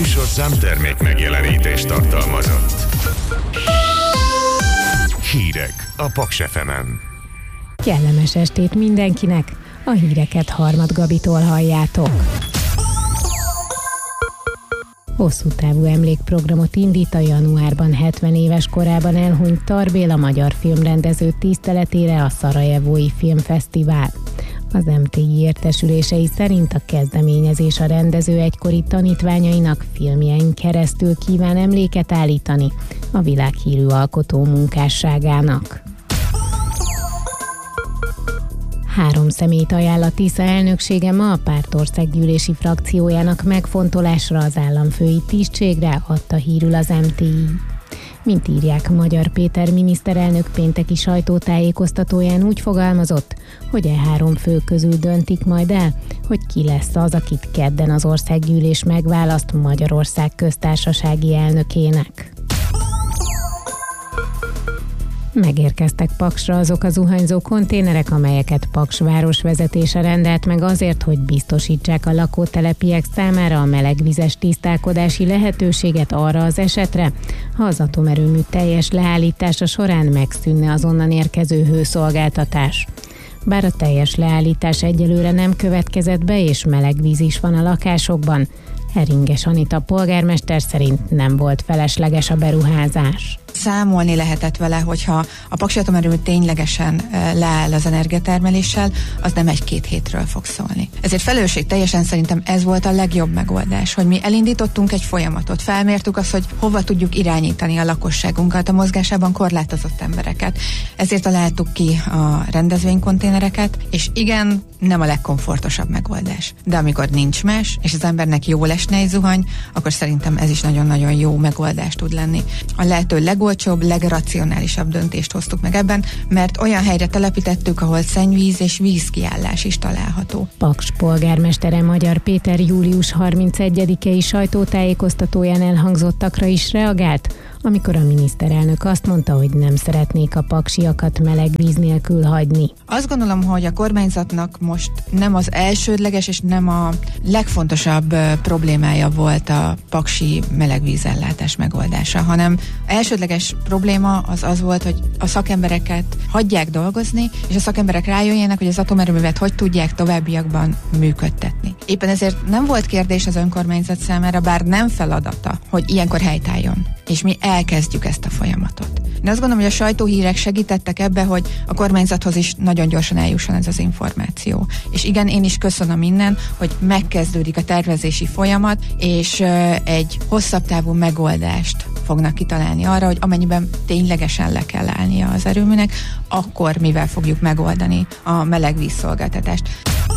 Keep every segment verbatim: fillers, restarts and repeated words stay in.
műsorszám termék megjelenítést tartalmazott. Hírek a Paks ef emen. Kellemes estét mindenkinek! A híreket Harmad Gabitól halljátok. Hosszú távú emlékprogramot indít a januárban hetven éves korában elhunyt Tar Béla magyar filmrendező tiszteletére a Szarajevói Filmfesztivál. Az em té i értesülései szerint a kezdeményezés a rendező egykori tanítványainak filmjein keresztül kíván emléket állítani a világhírű alkotó munkásságának. Három személyt ajánl a Tisza elnöksége ma a pártországgyűlési frakciójának megfontolásra az államfői tisztségre, adta hírül az em té i. Mint írják, Magyar Péter miniszterelnök pénteki sajtótájékoztatóján úgy fogalmazott, hogy e három fő közül döntik majd el, hogy ki lesz az, akit kedden az országgyűlés megválaszt Magyarország köztársasági elnökének. Megérkeztek Paksra azok a zuhanyzó konténerek, amelyeket Paks városvezetése rendelt meg azért, hogy biztosítsák a lakótelepiek számára a melegvizes tisztálkodási lehetőséget arra az esetre, ha az atomerőmű teljes leállítása során megszűnne az onnan érkező hőszolgáltatás. Bár a teljes leállítás egyelőre nem következett be, és meleg víz is van a lakásokban, Heringes Anita polgármester szerint nem volt felesleges a beruházás. Számolni lehetett vele, hogyha a paksi atomerőmű ténylegesen leáll az energiatermeléssel, az nem egy-két hétről fog szólni. Ezért felelősség teljesen szerintem ez volt a legjobb megoldás, hogy mi elindítottunk egy folyamatot, felmértük azt, hogy hova tudjuk irányítani a lakosságunkat, a mozgásában korlátozott embereket. Ezért találtuk ki a rendezvénykonténereket, és igen, nem a legkomfortosabb megoldás. De amikor nincs más, és az embernek jól esne egy zuhany, akkor szerintem ez is nagyon-nagyon jó megoldás tud lenni. A lehető legolcsóbb, legracionálisabb döntést hoztuk meg ebben, mert olyan helyre telepítettük, ahol szennyvíz és vízkiállás is található. Paks polgármestere Magyar Péter július harmincegyedikei sajtótájékoztatóján elhangzottakra is reagált, amikor a miniszterelnök azt mondta, hogy nem szeretnék a paksiakat meleg víz nélkül hagyni. Azt gondolom, hogy a kormányzatnak most nem az elsődleges és nem a legfontosabb problémája volt a paksi melegvízellátás megoldása, hanem elsődleges probléma az az volt, hogy a szakembereket hagyják dolgozni, és a szakemberek rájöjjenek, hogy az atomerőművet hogy tudják továbbiakban működtetni. Éppen ezért nem volt kérdés az önkormányzat számára, bár nem feladata, hogy ilyenkor helytálljon. És mi elkezdjük ezt a folyamatot. De azt gondolom, hogy a sajtóhírek segítettek ebbe, hogy a kormányzathoz is nagyon gyorsan eljusson ez az információ. És igen, én is köszönöm innen, hogy megkezdődik a tervezési folyamat, és egy hosszabb távú megoldást fognak kitalálni arra, hogy amennyiben ténylegesen le kell állnia az erőműnek, akkor mivel fogjuk megoldani a melegvízszolgáltatást.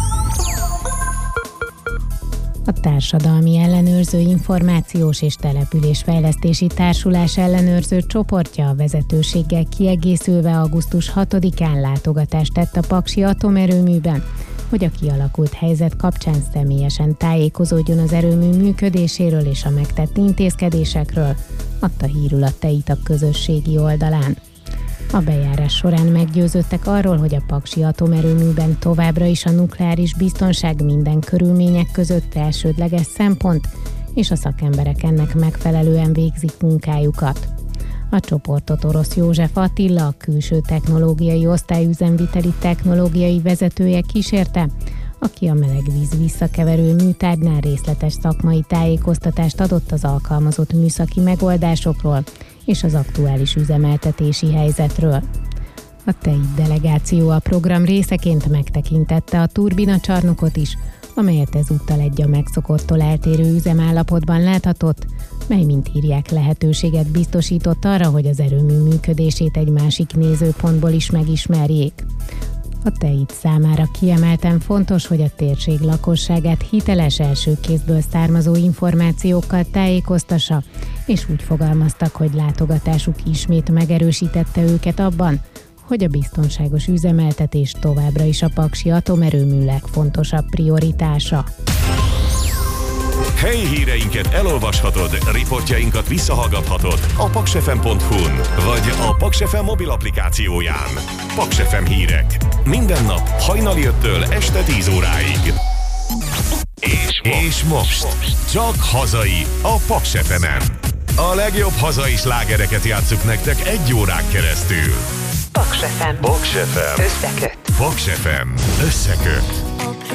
A Társadalmi Ellenőrző Információs és Településfejlesztési Társulás ellenőrző csoportja a vezetőséggel kiegészülve augusztus hatodikán látogatást tett a paksi atomerőműben, hogy a kialakult helyzet kapcsán személyesen tájékozódjon az erőmű működéséről és a megtett intézkedésekről, adta hírül a Teit a közösségi oldalán. A bejárás során meggyőződtek arról, hogy a paksi atomerőműben továbbra is a nukleáris biztonság minden körülmények között elsődleges szempont, és a szakemberek ennek megfelelően végzik munkájukat. A csoportot Orosz József Attila, a külső technológiai osztály üzemviteli technológiai vezetője kísérte, aki a melegvíz visszakeverő műtárgynál részletes szakmai tájékoztatást adott az alkalmazott műszaki megoldásokról és az aktuális üzemeltetési helyzetről. A Teit delegáció a program részeként megtekintette a turbinacsarnokot is, amelyet ezúttal egy a megszokottól eltérő üzemállapotban láthatott, mely, mint írják, lehetőséget biztosított arra, hogy az erőmű működését egy másik nézőpontból is megismerjék. A Teit számára kiemelten fontos, hogy a térség lakosságát hiteles első kézből származó információkkal tájékoztassa, és úgy fogalmaztak, hogy látogatásuk ismét megerősítette őket abban, hogy a biztonságos üzemeltetés továbbra is a paksi atomerőmű legfontosabb prioritása. Helyi híreinket elolvashatod, riportjainkat visszahallgathatod a paksefem pont hu-n vagy a Paks ef em mobil applikációján. Paks ef em hírek. Minden nap hajnali öttől este tíz óráig. És És most csak hazai a Paks ef emen. A legjobb hazai slágereket játsszuk nektek egy órán keresztül. Paks ef em. Paks ef em. Összeköt. Paks ef em. Összeköt.